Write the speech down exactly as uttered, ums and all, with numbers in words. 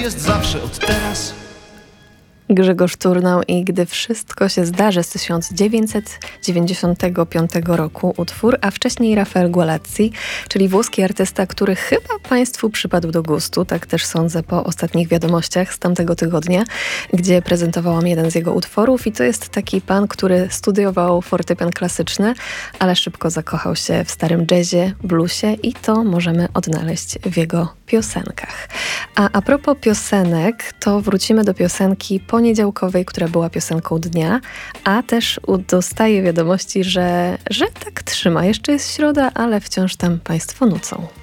jest zawsze od teraz. Grzegorz Turnał i Gdy wszystko się zdarzy z tysiąc dziewięćset dziewięćdziesiątego piątego roku utwór, a wcześniej Rafael Gualazzi, czyli włoski artysta, który chyba Państwu przypadł do gustu, tak też sądzę po ostatnich wiadomościach z tamtego tygodnia, gdzie prezentowałam jeden z jego utworów i to jest taki pan, który studiował fortepian klasyczny, ale szybko zakochał się w starym jazzie, bluesie i to możemy odnaleźć w jego piosenkach. A a propos piosenek, to wrócimy do piosenki poniedziałkowej, która była piosenką dnia, a też dostaję wiadomości, że, że tak trzyma. Jeszcze jest środa, ale wciąż tam Państwo nucą.